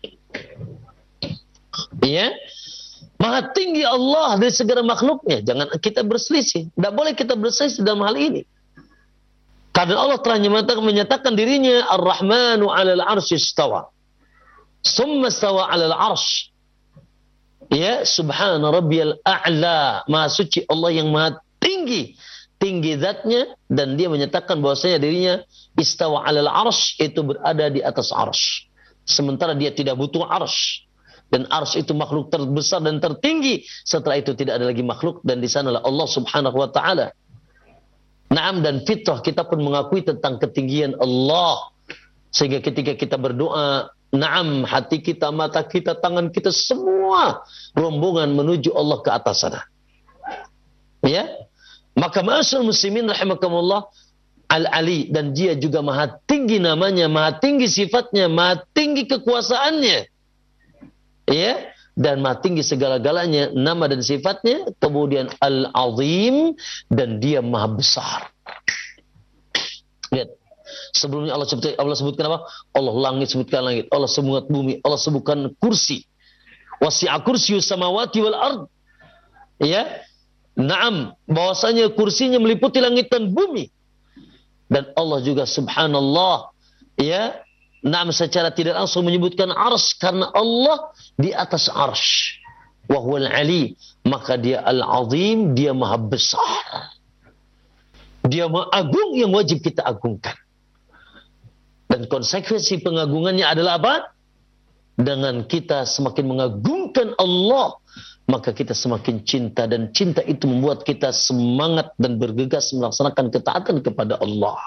Ya. Maha tinggi Allah dari segala makhluknya. Jangan kita berselisih. Tidak boleh kita berselisih dalam hal ini. Karena Allah telah menyatakan dirinya Ar-Rahmanu 'alal 'arsy istawa. Summa istawa 'alal 'arsy. Ya, subhana rabbiyal a'la. Maha suci Allah yang maha tinggi. Tinggi zatnya, dan dia menyatakan bahwasanya dirinya istawa 'alal 'arsy, itu berada di atas arsy. Sementara dia tidak butuh arsy. Dan arsy itu makhluk terbesar dan tertinggi. Setelah itu tidak ada lagi makhluk, dan di sanalah Allah Subhanahu wa taala. Naam, dan fitrah kita pun mengakui tentang ketinggian Allah. Sehingga ketika kita berdoa, naam, hati kita, mata kita, tangan kita, semua rombongan menuju Allah ke atas sana. Ya. Maka ma'asyiral muslimin rahimakumullah, Al-Ali, dan dia juga maha tinggi namanya, maha tinggi sifatnya, maha tinggi kekuasaannya. Ya, dan maha tinggi segala-galanya, nama dan sifatnya. Kemudian Al-Azim, dan dia maha besar. Lihat. Sebelumnya Allah sebutkan apa? Allah langit, sebutkan langit. Allah sebutkan bumi. Allah sebutkan kursi. Wasi'a kursiyus samawati wal ard. Ya. Naam, bahwasanya kursinya meliputi langit dan bumi. Dan Allah juga subhanallah, ya, naam, secara tidak langsung menyebutkan arsy, karena Allah di atas arsy. Wa huwal ali, maka dia al-azim, dia maha besar. Dia maha agung yang wajib kita agungkan. Dan konsekuensi pengagungannya adalah apa? Dengan kita semakin mengagungkan Allah, maka kita semakin cinta, dan cinta itu membuat kita semangat dan bergegas melaksanakan ketaatan kepada Allah.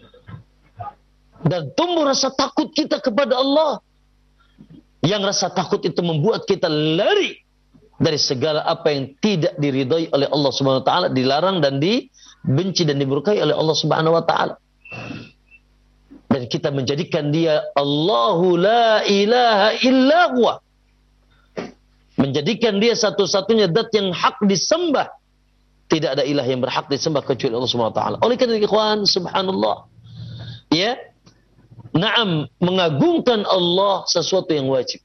Dan tumbuh rasa takut kita kepada Allah. Yang rasa takut itu membuat kita lari dari segala apa yang tidak diridhai oleh Allah Subhanahu wa taala, dilarang dan dibenci dan dimurkai oleh Allah Subhanahu wa taala. Dan kita menjadikan dia Allahu la ilaha illa huwa. Menjadikan dia satu-satunya zat yang hak disembah. Tidak ada ilah yang berhak disembah kecuali Allah Subhanahu wa taala. Oleh karena itu, ikhwan, subhanallah. Ya. Naam, mengagungkan Allah sesuatu yang wajib.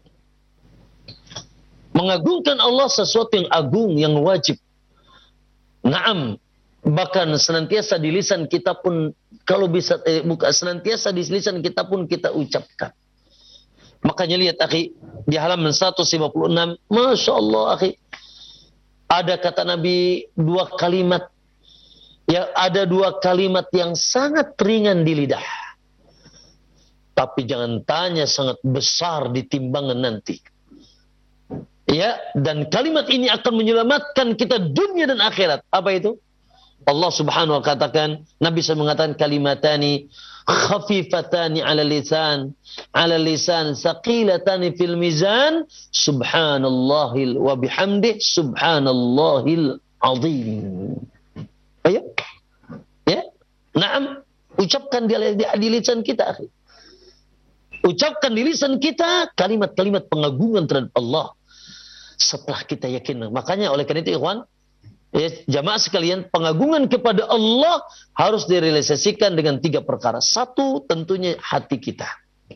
Mengagungkan Allah sesuatu yang agung, yang wajib. Naam, bahkan senantiasa di lisan kita pun, kalau bisa senantiasa di lisan kita pun kita ucapkan. Makanya lihat, akhi, di halaman 156, Masya Allah, akhi, ada kata Nabi dua kalimat, ya, ada dua kalimat yang sangat ringan di lidah, tapi jangan tanya sangat besar di timbangan nanti. Ya, dan kalimat ini akan menyelamatkan kita dunia dan akhirat. Apa itu? Allah Subhanahu wa ta'ala katakan, Nabi SAW mengatakan, kalimatani khafifatani ala lisan saqilatani fil mizan, subhanallahil wa bihamdih, subhanallahil azim. Ayo. Ya. Naam, ucapkan di lisan kita, akhi. Ucapkan di lisan kita kalimat-kalimat pengagungan terhadap Allah. Setelah kita yakin. Makanya oleh karena itu, ikhwan, ya, jamaah sekalian, pengagungan kepada Allah harus direalisasikan dengan 3 perkara. 1, tentunya hati kita.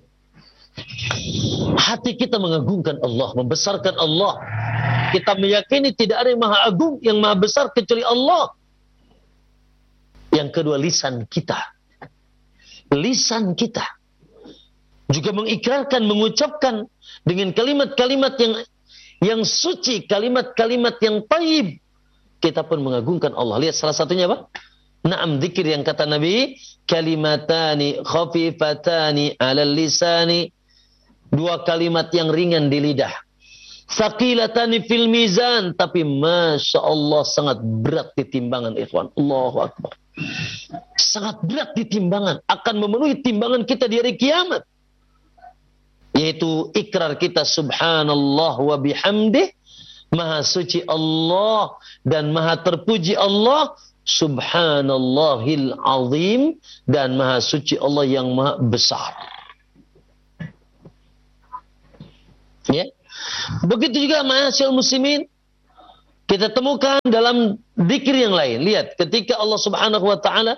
Hati kita mengagungkan Allah, membesarkan Allah. Kita meyakini tidak ada yang maha agung, yang maha besar kecuali Allah. Yang kedua, lisan kita. Lisan kita juga mengikrarkan, mengucapkan dengan kalimat-kalimat yang suci, kalimat-kalimat yang thayyib. Kita pun mengagungkan Allah. Lihat salah satunya apa? Naam, zikir yang kata Nabi, kalimatani khafifatani 'alal lisani, 2 kalimat yang ringan di lidah. Saqilatani fil mizan, tapi Masya Allah sangat berat di timbangan, ikhwan. Allahu Akbar. Sangat berat di timbangan, akan memenuhi timbangan kita di hari kiamat. Yaitu ikrar kita subhanallah wa bihamdih, maha suci Allah dan maha terpuji Allah, subhanallahil azim, dan maha suci Allah yang maha besar. Ya. Begitu juga ma'asyiral muslimin, kita temukan dalam zikir yang lain. Lihat, ketika Allah Subhanahu wa taala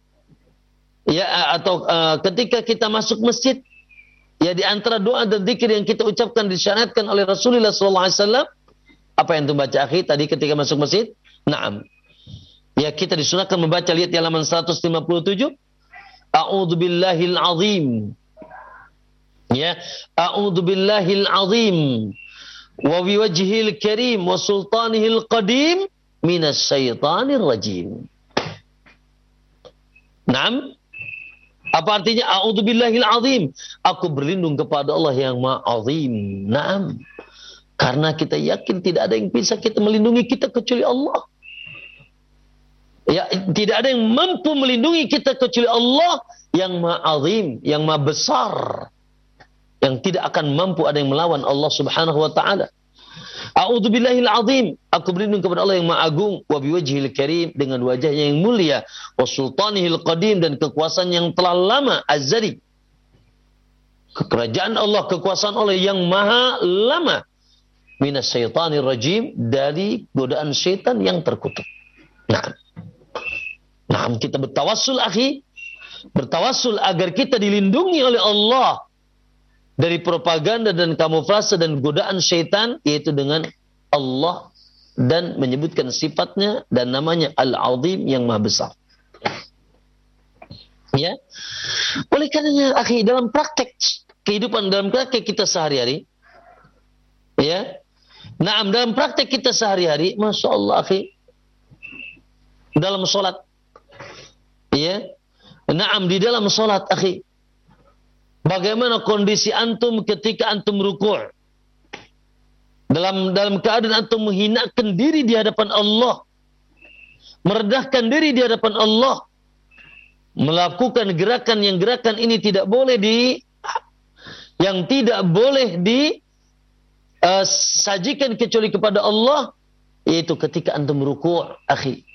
ketika kita masuk masjid, ya di antara doa dan zikir yang kita ucapkan disyariatkan oleh Rasulullah sallallahu alaihi wasallam, apa yang tu baca akhi tadi ketika masuk masjid? Naam. Ya, kita disunahkan membaca, lihat di halaman 157. A'udzu billahil azim. Ya, a'udzu billahil azim wa biwajhil karim wa sultanihil qadim minas syaitanir rajim. Naam. Apa artinya a'udzu billahil azim? Aku berlindung kepada Allah yang Maha Azim. Naam. Karena kita yakin tidak ada yang bisa kita melindungi kita kecuali Allah. Ya, tidak ada yang mampu melindungi kita kecuali Allah yang Maha Azim, yang Maha Besar. Yang tidak akan mampu ada yang melawan Allah Subhanahu wa taala. A'udzu billahil azim, aku berlindung kepada Allah yang Maha Agung, wa biwajhil karim, dengan wajahnya yang mulia, wa sultanihil qadim, dan kekuasaan yang telah lama, azali. Kerajaan Allah, kekuasaan Allah yang maha lama. Minas syaitanir rajim, dari godaan syaitan yang terkutuk. Nah, kita bertawassul akhi, bertawassul agar kita dilindungi oleh Allah dari propaganda dan kamuflase dan godaan syaitan, yaitu dengan Allah, dan menyebutkan sifatnya dan namanya Al-Azim yang maha besar. Ya. Oleh karenanya akhi, dalam praktek kehidupan, dalam praktek kita sehari-hari, ya. Naam, dalam praktek kita sehari-hari, Masya Allah akhi, dalam sholat, ya. Naam, di dalam sholat akhi, bagaimana kondisi antum ketika antum ruku'? Dalam keadaan antum menghinakan diri di hadapan Allah, merendahkan diri di hadapan Allah, melakukan gerakan yang gerakan ini tidak boleh sajikan kecuali kepada Allah, yaitu ketika antum ruku', akhi.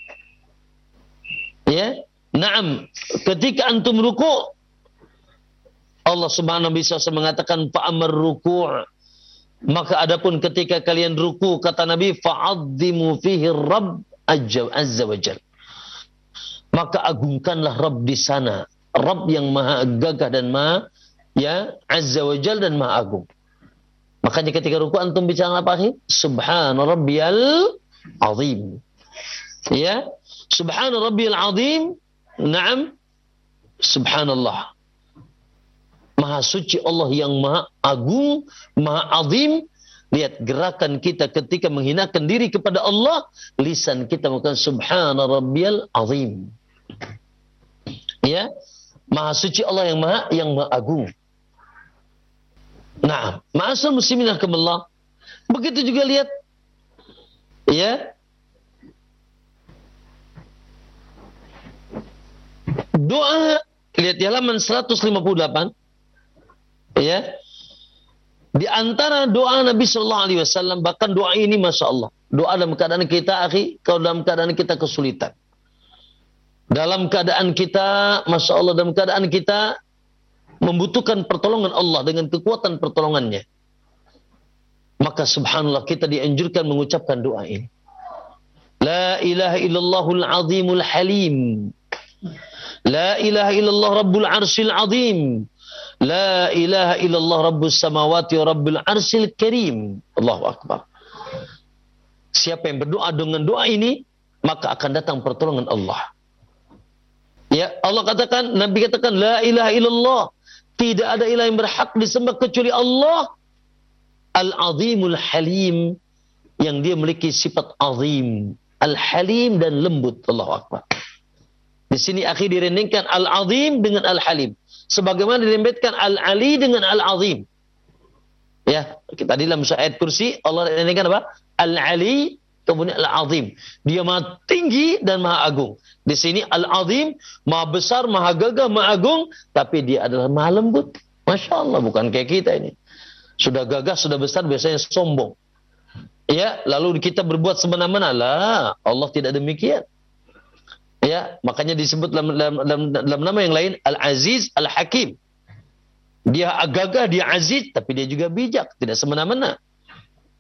Ya, naam, ketika antum ruku', Allah Subhanahu wa taala mengatakan fa'amar ruku', maka adapun ketika kalian ruku', kata Nabi, fa'azzimu fihi Rabb azza wa jalla, maka agungkanlah Rabb di sana, Rabb yang maha gagah dan maha, ya, azza wa jalla, dan maha agung. Makanya ketika ruku' antum bicara apa sih? Subhana rabbiyal azim. Ya, subhana rabbiyal azim. Naam, subhanallah, maha suci Allah yang maha agung, maha azim. Lihat gerakan kita ketika menghinakan diri kepada Allah, lisan kita mengatakan subhana rabbiyal azim. Ya, maha suci Allah yang maha agung. Nah, ma'asal muslimin rahimakumullah. Begitu juga lihat, ya, doa, lihat di halaman 158, ya, di antara doa Nabi Sallallahu Alaihi Wasallam, bahkan doa ini Masya Allah, doa dalam keadaan kita akhi, kalau dalam keadaan kita kesulitan, dalam keadaan kita Masya Allah, dalam keadaan kita membutuhkan pertolongan Allah dengan kekuatan pertolongannya, maka subhanallah kita dianjurkan mengucapkan doa ini. La ilaha illallahul azimul halim, la ilaha illallah rabbul arsyil azim, la ilaha illallah rabbus samawati wa rabbul arsyil karim. Allahu akbar. Siapa yang berdoa dengan doa ini, maka akan datang pertolongan Allah. Ya, Allah katakan, Nabi katakan, la ilaha illallah, tidak ada ilah yang berhak disembah kecuali Allah, Al-Azimul Halim, yang dia memiliki sifat azim, Al-Halim, dan lembut. Allahu akbar. Di sini akhi direndengkan Al-Azim dengan Al-Halim, sebagaimana direndengkan Al-Ali dengan Al-Azim. Ya, kita di dalam ayat kursi Allah direndengkan apa? Al-Ali, kemudian Al-Azim. Dia maha tinggi dan maha agung. Di sini Al-Azim, maha besar, maha gagah, maha agung, tapi dia adalah maha lembut. Masya Allah, bukan kayak kita ini. Sudah gagah, sudah besar, biasanya sombong. Ya, lalu kita berbuat semena-mena. Lah, Allah tidak demikian. Ya, makanya disebut dalam nama yang lain Al-Aziz, Al-Hakim. Dia gagah, dia aziz, tapi dia juga bijak, tidak semena-mena.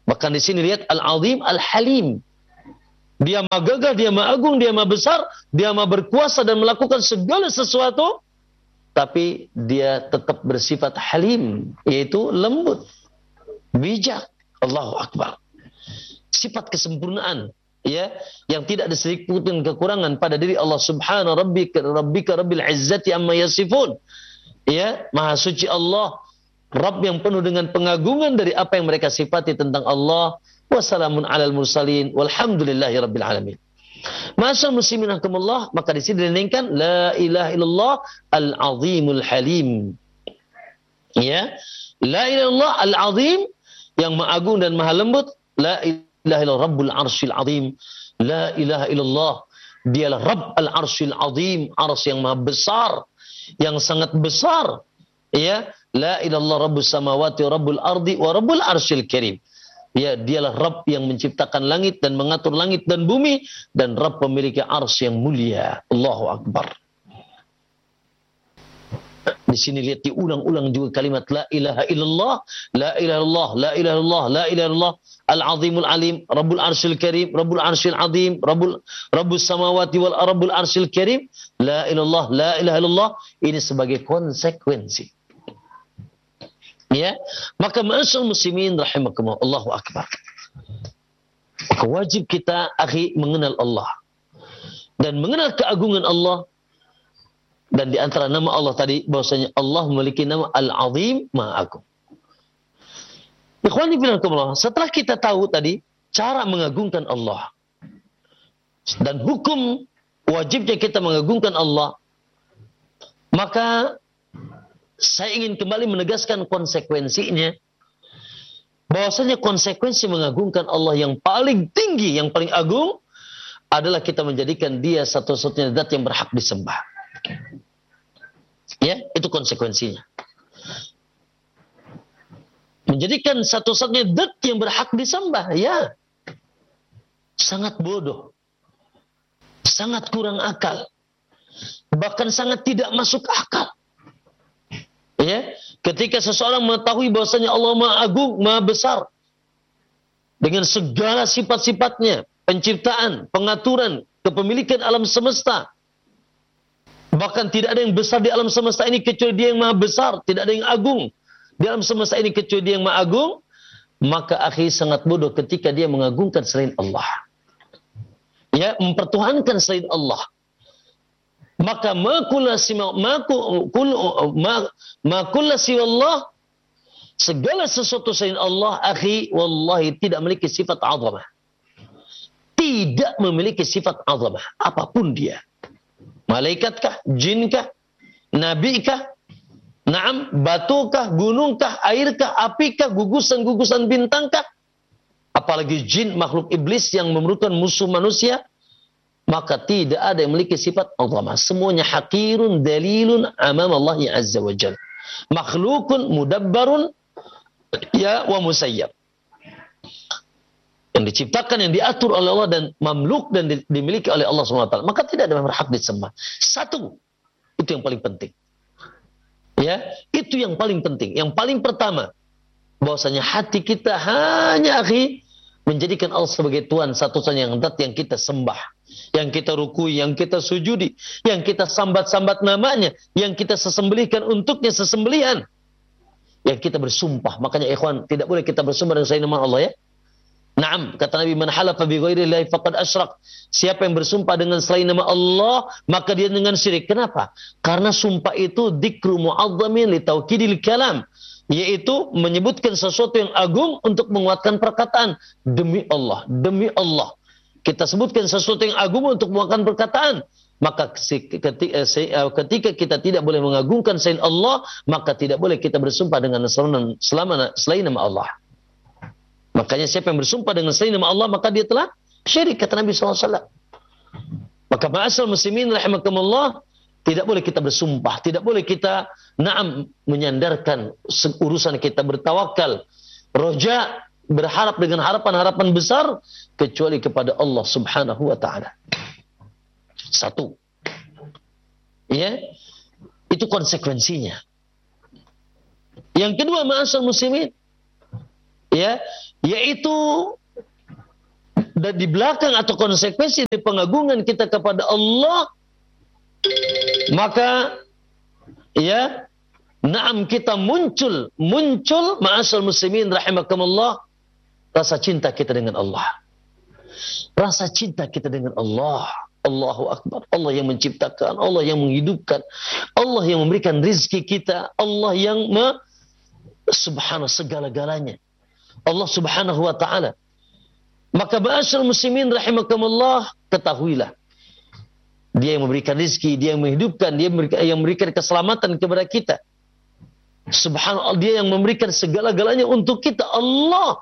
Bahkan di sini lihat Al-Azim, Al-Halim. Dia maha gagah, dia maha agung, dia maha besar, dia maha berkuasa dan melakukan segala sesuatu, tapi dia tetap bersifat halim, yaitu lembut, bijak. Allahu Akbar. Sifat kesempurnaan, ya, yang tidak ada sedikit pun kekurangan pada diri Allah Subhanahu rabbika rabbil izzati amma yasifun. Ya, maha suci Allah, Rabb yang penuh dengan pengagungan dari apa yang mereka sifati tentang Allah. Wassalamun alal mursalin walhamdulillahi rabbil alamin. Ma'asyiral muslimin rahimakumullah, maka di sini dinamakan la ilaha illallah al-azimul halim. Ya, la ilaha illallah al-azim, yang maha agung dan maha lembut. La ilaha illallah rabbul arsyil azim. La ilaha illallah, dialah Rabb al-arsyil azim, arsy yang maha besar, yang sangat besar. Ya, la ilallah rabbus samawati wa rabbul ardi wa rabbul arsyil karim. Ya, dialah Rabb yang menciptakan langit dan mengatur langit dan bumi, dan Rabb memiliki arsy yang mulia. Allahu Akbar. Di sini lihat diulang-ulang juga kalimat la ilaha illallah, la ilaha illallah, la ilaha illallah, la ilaha illallah, al-azimul alim, rabbul arsyil karim, rabbul arsyil azim, rabbus samawati wal rabbul arsyil karim, la ilallah, la ilaha illallah. Ini sebagai konsekuensi. Ya, maka ma'asyiral muslimin rahimakumullah, Allahu Akbar. Maka wajib kita akhi mengenal Allah dan mengenal keagungan Allah. Dan di antara nama Allah tadi bahwasanya Allah memiliki nama Al-Azim, Maha Agung. Ikhwani fillah, setelah kita tahu tadi cara mengagungkan Allah dan hukum wajibnya kita mengagungkan Allah, maka saya ingin kembali menegaskan konsekuensinya, bahwasanya konsekuensi mengagungkan Allah yang paling tinggi, yang paling agung adalah kita menjadikan dia satu-satunya zat yang berhak disembah. Ya, itu konsekuensinya. Menjadikan satu-satunya zat yang berhak disembah, ya, sangat bodoh, sangat kurang akal, bahkan sangat tidak masuk akal. Ya, ketika seseorang mengetahui bahwasanya Allah Maha Agung, Maha Besar, dengan segala sifat-sifatnya, penciptaan, pengaturan, kepemilikan alam semesta, bahkan tidak ada yang besar di alam semesta ini kecuali dia yang Maha Besar, tidak ada yang agung di alam semesta ini kecuali dia yang Maha Agung, maka akhi sangat bodoh ketika dia mengagungkan selain Allah, ya, mempertuhankan selain Allah. Maka siwallah, segala sesuatu selain Allah, akhi, wallahi tidak memiliki sifat azamah. Tidak memiliki sifat azamah, apapun dia. Malaikatkah, jinkah, nabikah, naam, batukah, gunungkah, airkah, apikah, gugusan-gugusan bintangkah, apalagi jin, makhluk iblis yang merupakan musuh manusia, maka tidak ada yang memiliki sifat azamah. Semuanya hakirun dalilun amam Allah azza wa jalla. Makhlukun mudabbarun, ya, wa musayyab. Yang diciptakan, yang diatur oleh Allah dan mamluk dan dimiliki oleh Allah SWT. Maka tidak ada yang berhak disembah. Satu, itu yang paling penting. Ya, itu yang paling penting. Yang paling pertama, bahwasanya hati kita hanya, akhi, menjadikan Allah sebagai Tuhan satu-satunya yang zat yang kita sembah, yang kita rukui, yang kita sujudi, yang kita sambat-sambat namanya, yang kita sesembelihkan untuknya sesembelihan, yang kita bersumpah. Makanya ikhwan, tidak boleh kita bersumpah dengan selain nama Allah, ya. Naam, kata Nabi, man halafa bi ghairillahi faqad asyrak. Siapa yang bersumpah dengan selain nama Allah, maka dia dengan syirik. Kenapa? Karena sumpah itu dzikru mu'azzamin li taukidil kalam, yaitu menyebutkan sesuatu yang agung untuk menguatkan perkataan. Demi Allah, demi Allah. Kita sebutkan sesuatu yang agung untuk menguatkan perkataan. Maka ketika kita tidak boleh mengagungkan selain Allah, maka tidak boleh kita bersumpah dengan selain nama Allah. Makanya siapa yang bersumpah dengan selain nama Allah, maka dia telah syirik, kata Nabi SAW. Maka ma'asyiral muslimin rahimakumullah, tidak boleh kita bersumpah, tidak boleh kita menyandarkan urusan kita, bertawakal, roja, berharap dengan harapan-harapan besar kecuali kepada Allah Subhanahu wa taala. Satu. Ya. Itu konsekuensinya. Yang kedua, ma'asyiral muslimin, ya, yaitu dan di belakang atau konsekuensi dari pengagungan kita kepada Allah, maka ya, na'am kita muncul ma'asal muslimin rahimakumullah, rasa cinta kita dengan Allah. Rasa cinta kita dengan Allah. Allahu Akbar. Allah yang menciptakan, Allah yang menghidupkan, Allah yang memberikan rizki kita, Allah yang subhanahu segala-galanya. Allah subhanahu wa ta'ala. Maka ma'asyiral muslimin rahimakumullah, ketahuilah, Dia yang memberikan rizki, Dia yang menghidupkan, Dia yang memberikan keselamatan kepada kita. Subhanallah, Dia yang memberikan segala-galanya untuk kita. Allah.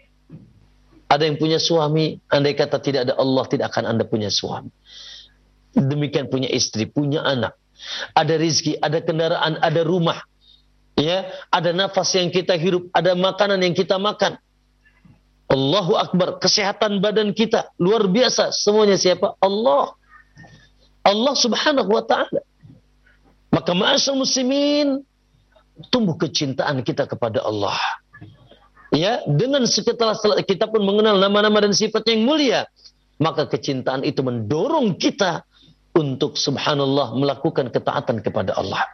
Ada yang punya suami, andai kata tidak ada Allah, tidak akan Anda punya suami. Demikian punya istri, punya anak. Ada rizki, ada kendaraan, ada rumah. Ya, ada nafas yang kita hirup, ada makanan yang kita makan. Allahu Akbar, kesehatan badan kita luar biasa. Semuanya siapa? Allah. Allah subhanahu wa ta'ala. Maka ma'asyiral muslimin, tumbuh kecintaan kita kepada Allah. Ya, dengan setelah kita pun mengenal nama-nama dan sifat yang mulia, maka kecintaan itu mendorong kita untuk subhanallah melakukan ketaatan kepada Allah.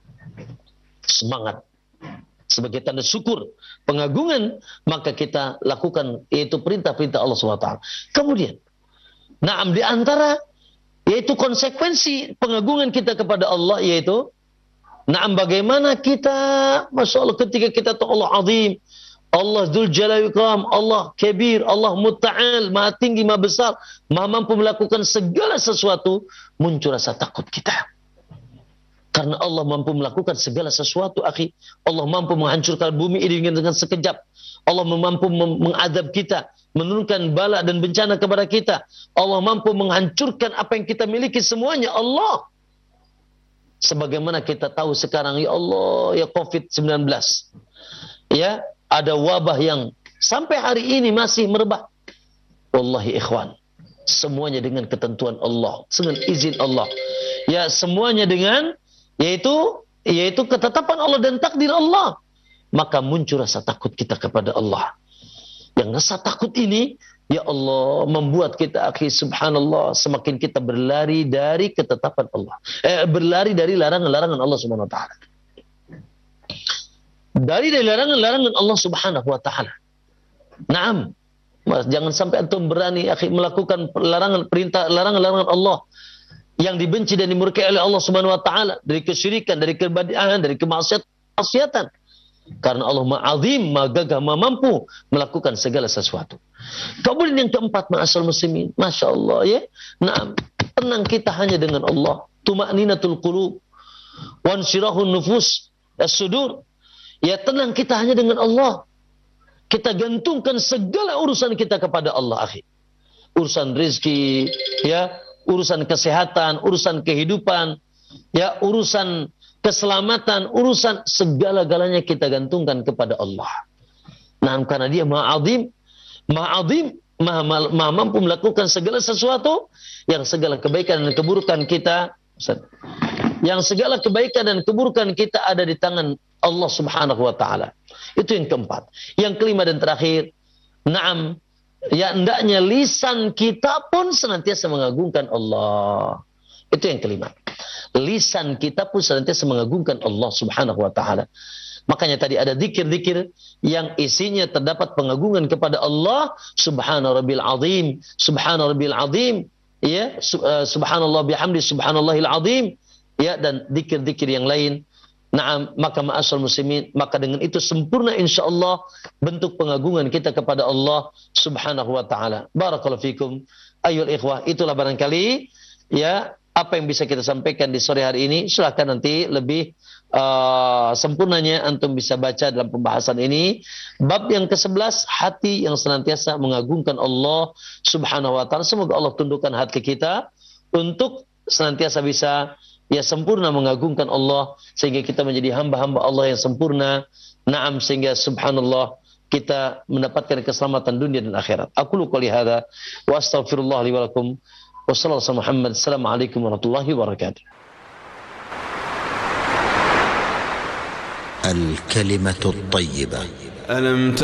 Semangat. Sebagai tanda syukur, pengagungan, maka kita lakukan yaitu perintah-perintah Allah SWT. Kemudian, na'am di antara yaitu konsekuensi pengagungan kita kepada Allah, yaitu na'am bagaimana kita, Masya Allah, ketika kita tahu Allah azim, Allah Dzul Jalali wal Ikram, Allah Kabir, Allah Mutta'al, Maha tinggi, Maha besar, Maha mampu melakukan segala sesuatu, muncul rasa takut kita. Karena Allah mampu melakukan segala sesuatu, akhi. Allah mampu menghancurkan bumi ini dengan sekejap. Allah mampu mengadab kita, menurunkan bala dan bencana kepada kita. Allah mampu menghancurkan apa yang kita miliki semuanya. Allah. Sebagaimana kita tahu sekarang, ya Allah, ya COVID-19. Ya, ada wabah yang sampai hari ini masih merebak. Wallahi ikhwan, semuanya dengan ketentuan Allah, dengan izin Allah. Ya, semuanya dengan yaitu ketetapan Allah dan takdir Allah. Maka muncul rasa takut kita kepada Allah. Yang rasa takut ini, ya Allah, membuat kita akhi subhanallah semakin kita berlari dari ketetapan Allah. Berlari dari larangan-larangan Allah Subhanahu wa taala. Dari larangan-larangan Allah Subhanahu wa taala. Naam. Jangan sampai antum berani akhi melakukan larangan-larangan Allah yang dibenci dan dimurkai oleh Allah Subhanahu wa taala, dari kesyirikan, dari kebid'ahan, dari kemaksiatan. Karena Allah Maha Azim, Maha Gagah, Maha mampu melakukan segala sesuatu. Kemudian yang keempat, ma'asyiral muslimin, Masya Allah ya. Nah, tenang kita hanya dengan Allah. Tuma'ninatul qulub wa insyirahun nufus as-sudur. Ya, tenang kita hanya dengan Allah. Kita gantungkan segala urusan kita kepada Allah, akhi. Urusan rezeki, ya, urusan kesehatan, urusan kehidupan, ya, urusan keselamatan, urusan segala-galanya kita gantungkan kepada Allah. Nah, karena Dia Maha Azim, Maha mampu melakukan segala sesuatu, yang segala kebaikan dan keburukan kita, ada di tangan Allah Subhanahu wa taala. Itu yang keempat. Yang kelima dan terakhir, na'am, ya hendaknya lisan kita pun senantiasa mengagungkan Allah. Itu yang kelima. Lisan kita pun senantiasa mengagungkan Allah Subhanahu wa taala. Makanya tadi ada zikir-zikir yang isinya terdapat pengagungan kepada Allah. Subhana rabbil azim, subhana rabbil azim, ya, subhanallah bihamdi, subhanallahil azim, ya, dan zikir-zikir yang lain. Na'am, maka ma'asyiral muslimin, maka dengan itu sempurna insyaallah bentuk pengagungan kita kepada Allah Subhanahu wa taala. Barakallahu fikum ayyuhal ikhwah. Itulah barangkali ya apa yang bisa kita sampaikan di sore hari ini. Silakan nanti lebih sempurnanya antum bisa baca dalam pembahasan ini. Bab yang ke-11, hati yang senantiasa mengagungkan Allah Subhanahu wa taala. Semoga Allah tundukkan hati kita untuk senantiasa bisa ya sempurna mengagungkan Allah, sehingga kita menjadi hamba-hamba Allah yang sempurna. Naam, sehingga subhanallah kita mendapatkan keselamatan dunia dan akhirat. Aku qouli hadza wa astaghfirullah li wa lakum. Wassallallahu Muhammad. Assalamualaikum warahmatullahi wabarakatuh. الكلمة الطيبة.